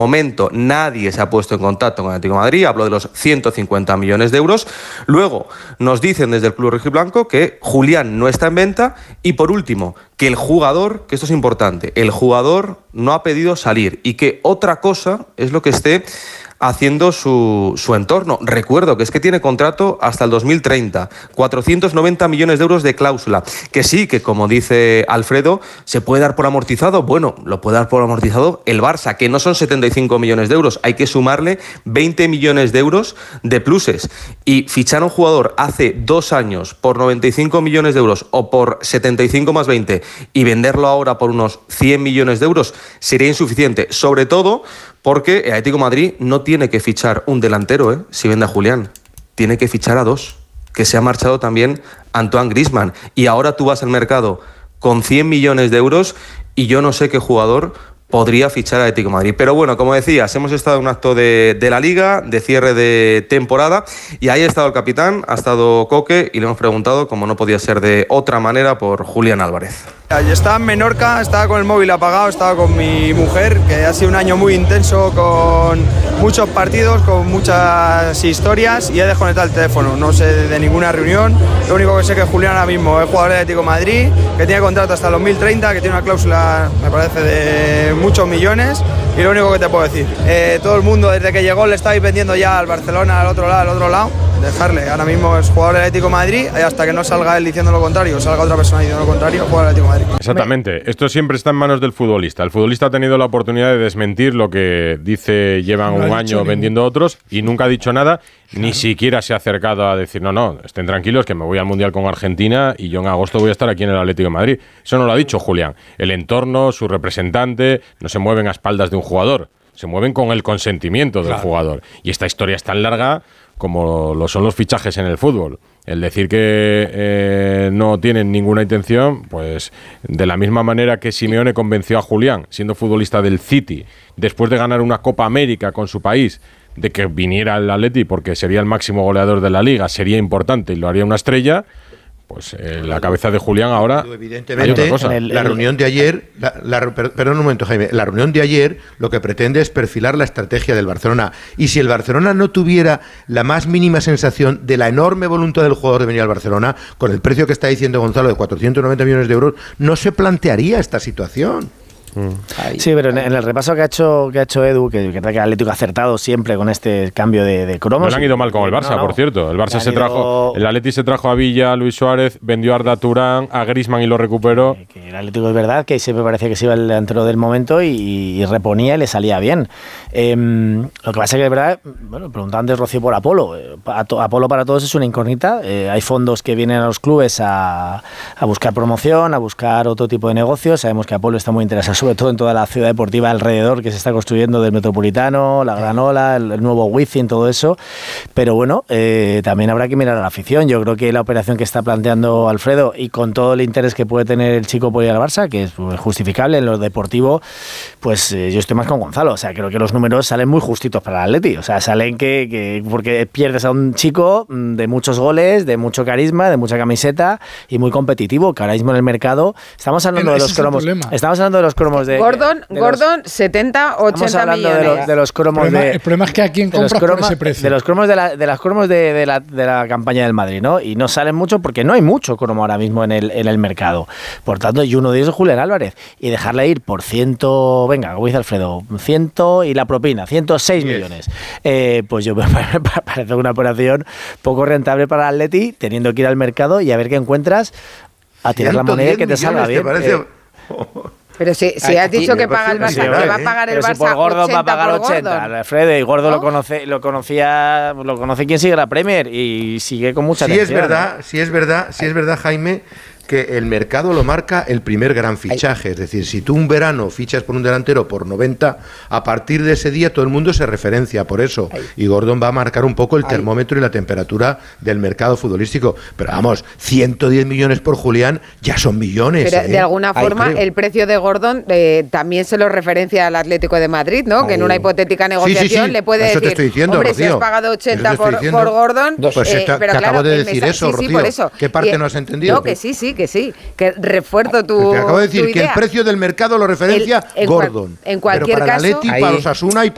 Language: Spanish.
momento nadie se ha puesto en contacto con el Atlético de Madrid, hablo de los 150 millones de euros. Luego nos dicen desde el club rojiblanco que Julián no está en venta y por último que el jugador, que esto es importante, el jugador no ha pedido salir y que otra cosa es lo que esté haciendo su entorno. Recuerdo que es que tiene contrato hasta el 2030, 490 millones de euros de cláusula, que sí, que como dice Alfredo, se puede dar por amortizado. Bueno, lo puede dar por amortizado el Barça, que no son 75 millones de euros, hay que sumarle 20 millones de euros de pluses. Y fichar a un jugador hace 2 años por 95 millones de euros o por 75 más 20 y venderlo ahora por unos 100 millones de euros sería insuficiente, sobre todo porque el Atlético de Madrid no tiene que fichar un delantero, si vende a Julián. Tiene que fichar a 2, que se ha marchado también Antoine Griezmann. Y ahora tú vas al mercado con 100 millones de euros y yo no sé qué jugador podría fichar a Atlético de Madrid. Pero bueno, como decías, hemos estado en un acto de la Liga, de cierre de temporada, y ahí ha estado el capitán, ha estado Coque, y le hemos preguntado, como no podía ser de otra manera, por Julián Álvarez. Yo estaba en Menorca, estaba con el móvil apagado, estaba con mi mujer, que ha sido un año muy intenso, con muchos partidos, con muchas historias, y he desconectado el teléfono. No sé de ninguna reunión, lo único que sé que Julián ahora mismo es jugador de Atlético de Madrid, que tiene contrato hasta el 2030, que tiene una cláusula, me parece, de muchos millones, y lo único que te puedo decir, todo el mundo desde que llegó le estáis vendiendo ya al Barcelona, al otro lado, dejarle. Ahora mismo es jugador del Atlético de Madrid, y hasta que no salga él diciendo lo contrario, o salga otra persona diciendo lo contrario, jugador del Atlético de Madrid. Exactamente, esto siempre está en manos del futbolista. El futbolista ha tenido la oportunidad de desmentir lo que dice llevan un año vendiendo otros y nunca ha dicho nada, ni siquiera se ha acercado a decir no, estén tranquilos que me voy al Mundial con Argentina y yo en agosto voy a estar aquí en el Atlético de Madrid. Eso no lo ha dicho Julián. El entorno, su representante, no se mueven a espaldas de un jugador, se mueven con el consentimiento del jugador. Y esta historia es tan larga como lo son los fichajes en el fútbol. El decir que no tienen ninguna intención, pues de la misma manera que Simeone convenció a Julián, siendo futbolista del City, después de ganar una Copa América con su país, de que viniera al Atleti porque sería el máximo goleador de la Liga, sería importante y lo haría una estrella, pues la cabeza de Julián ahora. Evidentemente, la reunión de ayer, perdón un momento, Jaime, la reunión de ayer lo que pretende es perfilar la estrategia del Barcelona. Y si el Barcelona no tuviera la más mínima sensación de la enorme voluntad del jugador de venir al Barcelona, con el precio que está diciendo Gonzalo de 490 millones de euros, no se plantearía esta situación. Sí, pero en el repaso que ha hecho Edu, que el Atlético ha acertado siempre con este cambio de cromos. No le han ido mal con el Barça, por cierto. El Barça el Atleti se trajo a Villa, a Luis Suárez, vendió a Arda Turán, a Griezmann y lo recuperó. Que el Atlético es verdad que siempre parecía que se iba el delantero del momento y reponía y le salía bien. Lo que pasa es que es verdad, preguntaba antes Rocío por Apolo. Apolo para todos es una incógnita. Hay fondos que vienen a los clubes a buscar promoción, a buscar otro tipo de negocios. Sabemos que Apolo está muy interesado, sobre todo en toda la ciudad deportiva alrededor que se está construyendo del Metropolitano, la Granola, el nuevo Wizzing, todo eso. Pero bueno, también habrá que mirar a la afición. Yo creo que la operación que está planteando Alfredo y con todo el interés que puede tener el chico por ir al Barça, que es justificable en lo deportivo, pues yo estoy más con Gonzalo. O sea, creo que los números salen muy justitos para el Atleti. O sea, salen que porque pierdes a un chico de muchos goles, de mucho carisma, de mucha camiseta y muy competitivo, que ahora mismo en el mercado estamos hablando de los cromos. Estamos hablando de los cromos de Gordon 70, 80 millones. De los cromos el problema es que a quién compras por ese precio. De los cromos de las cromos de la campaña del Madrid, ¿no? Y no salen mucho porque no hay mucho cromo ahora mismo en el mercado. Por tanto, y uno de ellos es Julián Álvarez. Y dejarle ir por 100, venga, como dice Alfredo, 100 y la propina, 106 millones. Pues yo me parece una operación poco rentable para el Atleti, teniendo que ir al mercado y a ver qué encuentras, a tirar la moneda y que te salga bien. Pero si has dicho que paga el Barça, que va a pagar el Barça, por Gordon 80 va a pagar por 80. Alfredo, y Gordon lo conoce quien sigue la Premier y sigue con mucha atención. Sí es verdad, Jaime, que el mercado lo marca el primer gran fichaje. Es decir, si tú un verano fichas por un delantero por 90, a partir de ese día todo el mundo se referencia por eso. Y Gordon va a marcar un poco el termómetro y la temperatura del mercado futbolístico. Pero vamos, 110 millones por Julián ya son millones. Pero de alguna forma el precio de Gordon también se lo referencia al Atlético de Madrid, ¿no? Que en una hipotética negociación le puede decir, diciendo, hombre, Rocío, si has pagado 80 por Gordon... Pues te acabo de decir eso, Rocío. Por eso. ¿Qué parte no has entendido? No, que sí, que refuerzo tu Te acabo de decir tu que el precio del mercado lo referencia Gordon. En cualquier pero para caso, el Atleti, para los Osasuna y